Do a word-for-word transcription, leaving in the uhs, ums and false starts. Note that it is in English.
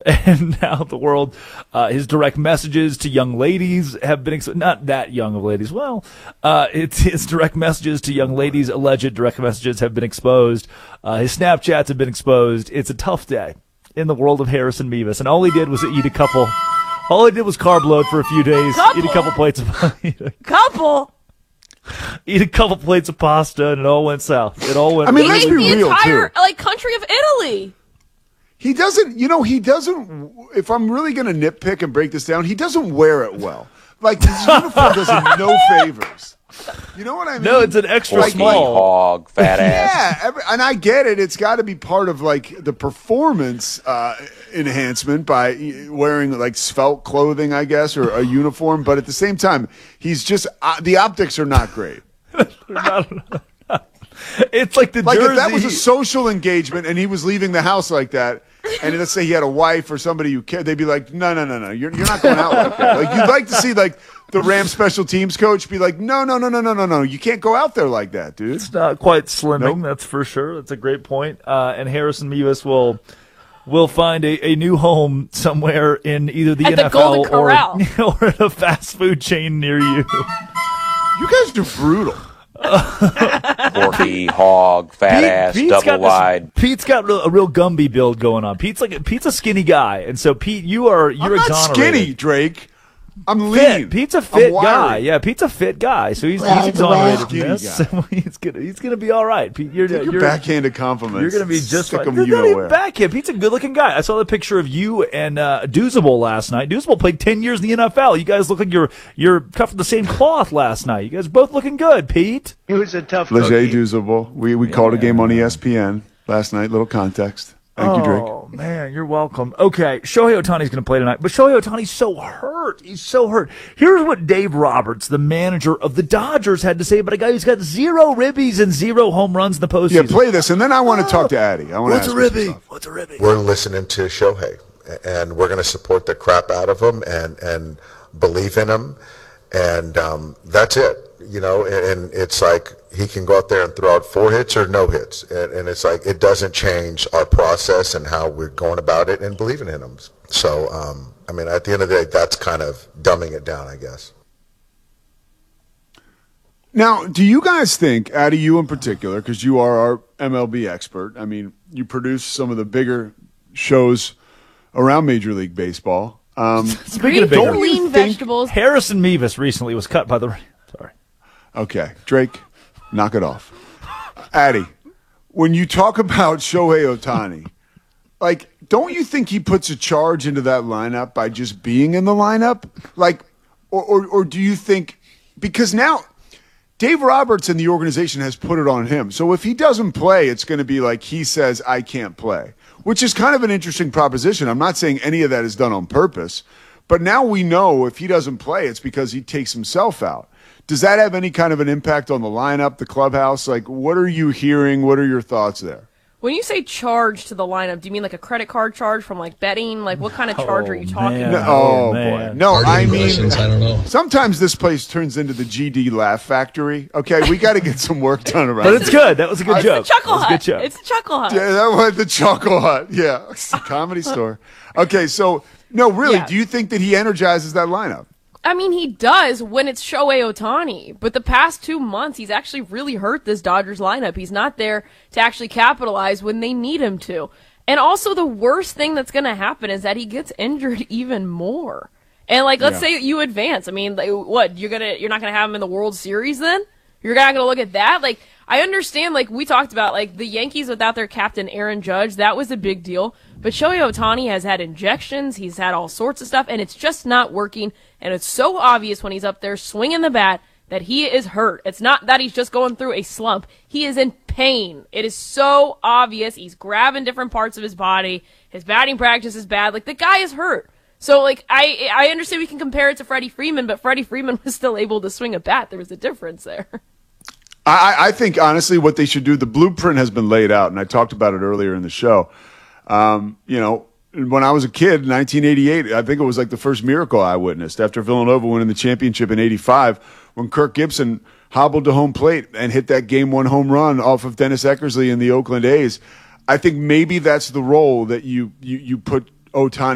And now the world, uh, his direct messages to young ladies have been, ex- not that young of ladies, well, uh, it's his direct messages to young ladies, alleged direct messages have been exposed. Uh, his Snapchats have been exposed. It's a tough day in the world of Harrison Mevis. And all he did was eat a couple, all he did was carb load for a few days, couple. eat a couple plates of, eat a, Couple. eat a couple plates of pasta, and it all went south. It all went. I mean, He let's ate be the real, entire, too. like, country of Italy. He doesn't, you know, he doesn't, if I'm really going to nitpick and break this down, he doesn't wear it well. Like, his uniform does him no favors. You know what I mean? No, it's an extra Porky small. hog, fat ass. Yeah, every, and I get it. It's got to be part of, like, the performance uh, enhancement by wearing, like, svelte clothing, I guess, or a uniform. But at the same time, he's just, uh, the optics are not great. It's like the Like, jersey. if that was a social engagement and he was leaving the house like that, and let's say he had a wife or somebody you care, they'd be like, no, no, no, no, you're, you're not going out like that. Like, you'd like to see, like, the Rams special teams coach be like, no, no, no, no, no, no, no, you can't go out there like that, dude. It's not quite slimming, Nope. that's for sure. That's a great point. Uh, and Harrison Mevis will will find a, a new home somewhere in either the At the N F L Golden or, Corral. or at a fast food chain near you. You guys are brutal. Porky hog, fat ass, Pete's double got this- wide. Pete's got real- a real Gumby build going on. Pete's like Pete's a skinny guy, and so Pete, you are you're I'm not exonerated. skinny, Drake. I'm Fit. lean. Pete's a I'm fit wiry. guy. Yeah, Pete's a fit guy, so he's, Well, he's exonerated well. from this. Skinny So he's gonna he's gonna be all right. Pete, you're Take your you're backhanded compliments. You're going to be just Stick fine. 'em There's you not know even where. back him. Pete's a good-looking guy. I saw the picture of you and uh, Doozable last night. Doozable played ten years in the N F L. You guys look like you're you're cut from the same cloth last night. You guys both looking good, Pete. He was a tough Leger cookie. Doozable. We we called a game on E S P N last night. Little context. Thank you, Drake. Oh, man, you're welcome. Okay, Shohei Ohtani's going to play tonight, but Shohei Ohtani's so hurt. He's so hurt. Here's what Dave Roberts, the manager of the Dodgers, had to say about a guy who's got zero ribbies and zero home runs in the postseason. Yeah, play this, and then I want to talk to Addy. I want What's to a ask him some ribby? stuff. What's a ribby? We're listening to Shohei, and we're going to support the crap out of him and, and believe in him, and um, that's it. You know, and, and it's like he can go out there and throw out four hits or no hits, and, and it's like it doesn't change our process and how we're going about it and believing in him. So, um, I mean, at the end of the day, that's kind of dumbing it down, I guess. Now, do you guys think, Addy, you in particular, because you are our M L B expert, I mean, you produce some of the bigger shows around Major League Baseball. Um, Speaking Green of bigger, lean think- vegetables. Harrison Mevis recently was cut by the. Sorry. okay, Drake, knock it off. Addy, when you talk about Shohei Ohtani, like, don't you think he puts a charge into that lineup by just being in the lineup? Like, or, or, or do you think, because now Dave Roberts and the organization has put it on him. So if he doesn't play, it's going to be like he says, I can't play, which is kind of an interesting proposition. I'm not saying any of that is done on purpose, but now we know if he doesn't play, it's because he takes himself out. Does that have any kind of an impact on the lineup, the clubhouse? Like, what are you hearing? What are your thoughts there? When you say charge to the lineup, do you mean like a credit card charge from like betting? Like what kind of charge Oh, are you talking man. No, about? oh, man. boy. No, I mean, Questions, I don't know. sometimes this place turns into the G D Laugh Factory. Okay, we got to get some work done around But it. it's good. That was a good I- joke. Chuckle That was a good Hut. joke. It's a Chuckle Hut. Yeah, that was the Choco Hut. Yeah, it's a comedy store. Okay, so, no, really, Yeah. do you think that he energizes that lineup? I mean, he does when it's Shohei Ohtani, but the past two months, he's actually really hurt this Dodgers lineup. He's not there to actually capitalize when they need him to. And also, the worst thing that's going to happen is that he gets injured even more. And like, let's Yeah. say you advance. I mean, like, what you're gonna, you're not going to have him in the World Series then? You're not going to look at that? Like, I understand, like, we talked about, like, the Yankees without their captain, Aaron Judge, that was a big deal. But Shohei Ohtani has had injections, he's had all sorts of stuff, and it's just not working. And it's so obvious when he's up there swinging the bat that he is hurt. It's not that he's just going through a slump. He is in pain. It is so obvious. He's grabbing different parts of his body. His batting practice is bad. Like, the guy is hurt. So, like, I I understand we can compare it to Freddie Freeman, but Freddie Freeman was still able to swing a bat. There was a difference there. I, I think, honestly, what they should do, the blueprint has been laid out, and I talked about it earlier in the show. Um, you know, when I was a kid, in nineteen eighty-eight, I think it was like the first miracle I witnessed after Villanova winning the championship in eighty-five, when Kirk Gibson hobbled to home plate and hit that game one home run off of Dennis Eckersley in the Oakland A's. I think maybe that's the role that you you, you put Ohtani